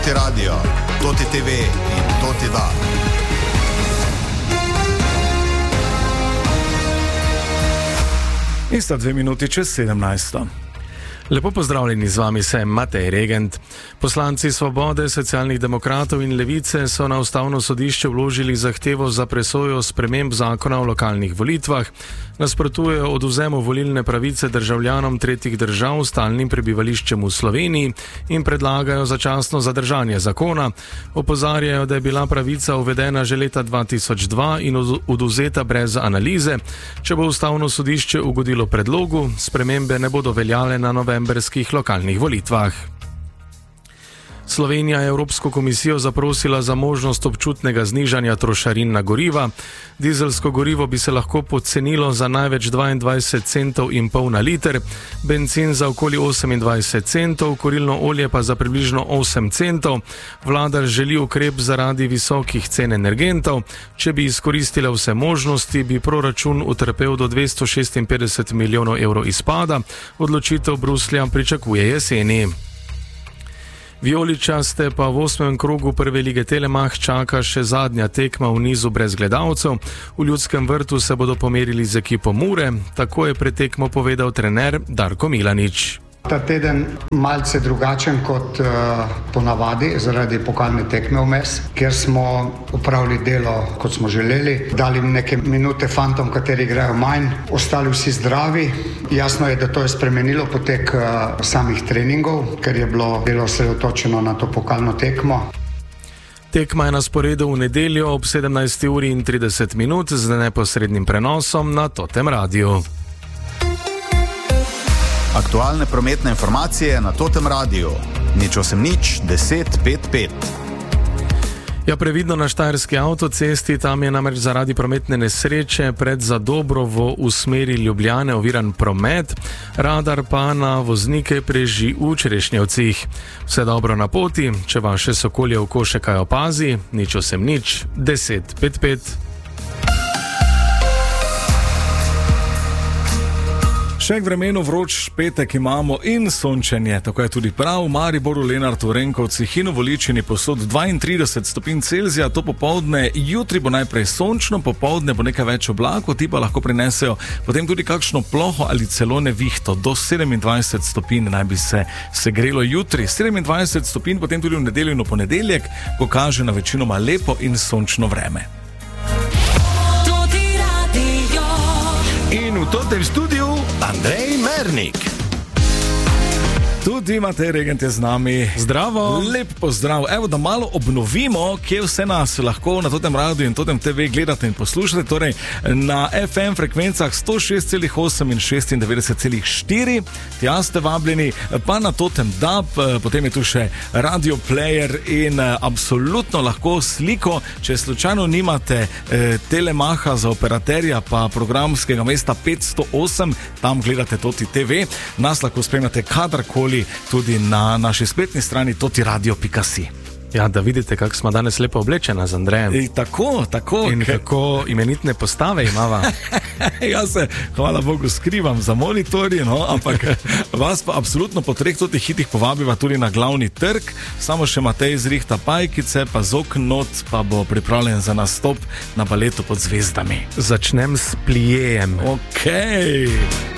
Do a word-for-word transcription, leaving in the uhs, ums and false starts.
Toti radio, Toti te ve in Toti da. In sta dve minuti čez sedemnajsto. Lepo pozdravljeni, z vami sem Matej Regent. Poslanci Svobode, Socialnih demokratov in Levice so na Ustavno sodišče vložili zahtevo za presojo sprememb zakona o lokalnih volitvah, nasprotujejo odvzemu volilne pravice državljanom tretjih držav s stalnim prebivališčem v Sloveniji in predlagajo začasno zadržanje zakona. Opozarjajo, da je bila pravica uvedena že leta dva tisoč dva in odvzeta brez analize. Če bo Ustavno sodišče ugodilo predlogu, spremembe ne bodo veljale na novembrskih lokalnih volitvah. Slovenija je Evropsko komisijo zaprosila za možnost občutnega znižanja trošarin na goriva. Dizelsko gorivo bi se lahko pocenilo za največ dvaindvajset centov in pol na liter, bencin za okoli osemindvajset centov, kurilno olje pa za približno osem centov. Vlada želi ukrep zaradi visokih cen energentov. Če bi izkoristila vse možnosti, bi proračun utrpel do dvesto šestinpetdeset milijonov evrov izpada. Odločitev Bruslja pričakuje jeseni. Vijoličaste pa v osmem krogu prve lige Telemach čaka še zadnja tekma v nizu brez gledalcev. V Ljudskem vrtu se bodo pomerili z ekipo Mure, tako je pred tekmo povedal trener Darko Milanič. Ta teden malce drugačen kot uh, ponavadi zaradi pokalne tekme vmes, kjer smo opravili delo, kot smo želeli, dali neke minute fantom, kateri igrajo manj, ostali vsi zdravi. Jasno je, da to je spremenilo potek uh, samih treningov, ker je bilo delo osredotočeno na to pokalno tekmo. Tekma je na sporedu v nedeljo ob sedemnajsti uri in trideset minut z neposrednim prenosom na Totem radiju. Aktualne prometne informacije na Totem radiju. Nič osem nič deset pet pet. Ja, previdno na štajerski avtocesti, tam je namreč zaradi prometne nesreče pred Zadobrovo v smeri Ljubljane oviran promet, radar pa na voznike preži v Črešnjevcih. Vse dobro na poti, če vaše sokolje oko še kaj opazi, nič osem nič deset pet pet. Še k vremenu vroč petek imamo in sončenje, tako je tudi prav. V Mariboru, Lenartu, Renkovcih in v Voličini posod dvaintrideset stopinj Celzija, to popoldne. Jutri bo najprej sončno, popoldne bo nekaj več oblakov, ti pa lahko prinesejo potem tudi kakšno ploho ali celo nevihto. Do sedemindvajset stopinj naj bi se segrelo jutri. sedemindvajset stopinj potem tudi v nedeljo in v ponedeljek, ko kaže na večinoma lepo in sončno vreme. In v Totem studiu Andrej Mernik. Tudi Matej Regent je z nami. Zdravo. Lep pozdrav. Evo, da malo obnovimo, kje vse nas lahko na Totem radiju in Totem te ve gledate in poslušate. Torej, na ef em frekvencah sto šest celih osem in šestindevetdeset celih štiri. Tja ste vabljeni, pa na Totem dab, potem je tu še radio player in absolutno lahko sliko, če slučajno nimate eh, Telemacha za operaterja pa programskega mesta petsto osem, tam gledate Toti te ve, nas lahko spremljate kadarkoli tudi na naši spletni strani toti radio pika si. Ja, da vidite, kako smo danes lepo oblečena z Andrejem. Ej, tako, tako. In kako imenitne postave imava. Jaz se, hvala Bogu, skrivam za monitorji, no, ampak vas pa absolutno po treh totih hitih povabiva tudi na glavni trg. Samo še Matej zrihta pajkice, pa zoknot, pa bo pripravljen za nastop na baletu pod zvezdami. Začnem s plijejem. Okej. Okay.